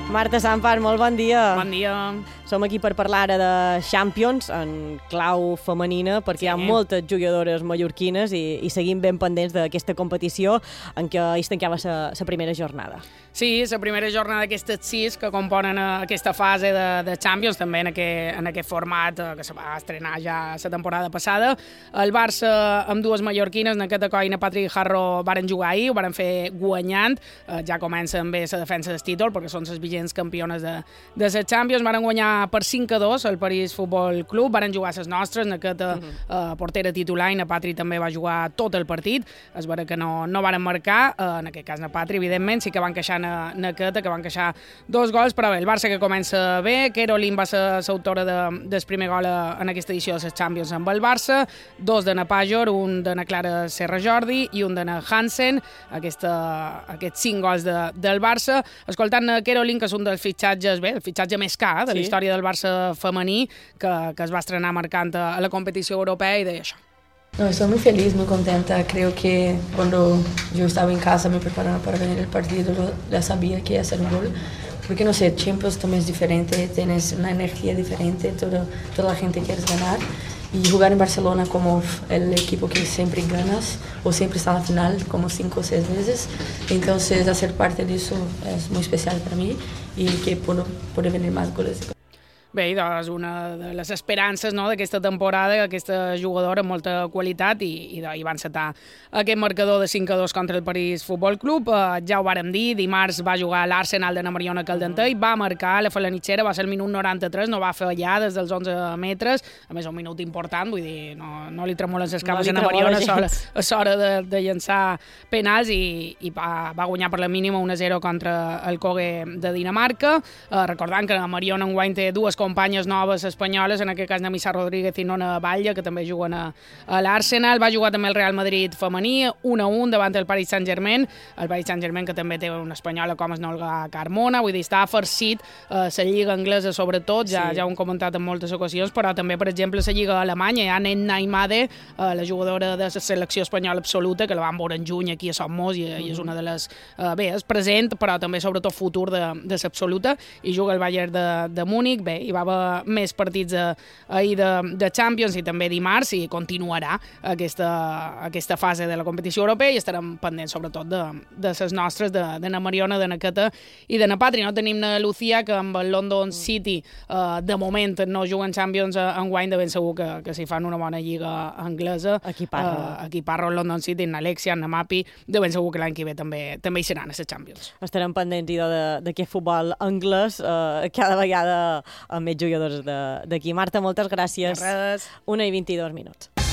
Marta Sampar, molt bon dia. Bon dia. Som aquí per parlar ara de Champions en clau femenina, perquè hi ha moltes jugadores mallorquines i seguim ben pendents d'aquesta competició en què es tancava la primera jornada. Sí, la primera jornada d'aquestes 6 que componen aquesta fase de Champions, també en aquest format que se va estrenar ja la temporada passada. El Barça amb dues mallorquines, Naketa Coll i Patri Guijarro, varen jugar ahir, ho varen fer guanyant. Ja comencen bé la defensa del títol, perquè són les vigents campiones de la Champions. Varen guanyar per 5-2 el París Futbol Club, varen jugar les nostres, Naketa portera titular i Patri també va jugar tot el partit. És vera que no varen marcar, en aquest cas Patri, evidentment, sí que van queixar Naketa, que van queixar 2 gols, però bé, el Barça que comença bé, Caroline va ser l'autora del primer gol en aquesta edició de les Champions amb el Barça, 2 de Pajor, un de Clara Serra Jordi i un de Hansen, aquests 5 gols del Barça. Escoltant Caroline, que és un dels fitxatges, bé, el fitxatge més car de la història del Barça femení, que es va estrenar marcant a la competició europea, i deia això. No, estoy muy feliz, muy contenta. Creo que cuando yo estaba en casa me preparando para venir el partido, ya sabía que iba a ser un gol. Porque no sé, Champions también es diferente, tienes una energía diferente, toda la gente quiere ganar. Y jugar en Barcelona como el equipo que siempre ganas o siempre está en la final, como 5 o 6 veces. Entonces, hacer parte de eso es muy especial para mí y que puedo venir más goles. Bé, doncs una de les esperances d'aquesta temporada, aquesta jugadora amb molta qualitat i van setar aquest marcador de 5-2 contra el París Futbol Club. Ja ho vàrem dir, dimarts va jugar l'Arsenal de Mariona Caldentey, va marcar la falanitxera, va ser el minut 93, no va fallar des dels 11 metres, a més un minut important, vull dir, no li tremolen les cames a Mariona a l'hora de llançar penals i va guanyar per la mínima 1-0 contra el Køge de Dinamarca. Recordant que Mariona enguany té dues companyes noves espanyoles, en aquest cas Namisa Rodríguez i Nona Batlle, que també juguen a l'Arsenal. Va jugar també el Real Madrid femení, 1-1 davant el Paris Saint-Germain, el Paris Saint-Germain que també té una espanyola com és Olga Carmona, vull dir, està farcit la lliga anglesa sobretot, ja ho hem comentat en moltes ocasions, però també, per exemple, la lliga alemanya, hi ha Nenna Imade, la jugadora de la selecció espanyola absoluta, que la van veure en juny aquí a Somos i és una de les... Bé, és present, però també sobretot futur de l'absoluta, i juga el Bayern de Múnich. Bé, hi va haver més partits ahir de Champions i també dimarts, i continuarà aquesta fase de la competició europea, i estarem pendents sobretot de les nostres, de na Mariona, de na Naketa i de na Patri. No tenim na Lucía, que amb el London City de moment no juguen Champions enguany, de ben segur que si fan una bona lliga anglesa, aquí parlo el London City, na Alexia, na Mapi, de ben segur que l'any que ve també hi seran a les Champions. Estarem pendents d'aquest futbol anglès cada vegada amb més jugadors d'aquí. Marta, moltes gràcies. 1:22 minuts.